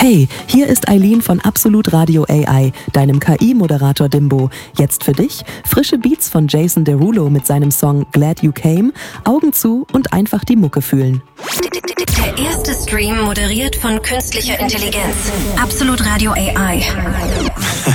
Hey, hier ist Eileen von Absolut Radio AI, deinem KI-Moderator Dimbo. Jetzt für dich frische Beats von Jason Derulo mit seinem Song Glad You Came, Augen zu und einfach die Mucke fühlen. Der erste Stream moderiert von künstlicher Intelligenz. Absolut Radio AI.